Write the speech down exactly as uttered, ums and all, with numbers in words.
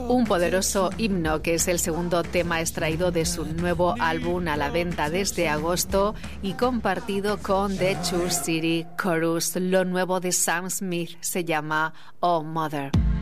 Un poderoso himno que es el segundo tema extraído de su nuevo álbum a la venta desde agosto y compartido con The Church City Chorus. Lo nuevo de Sam Smith se llama Oh Mother.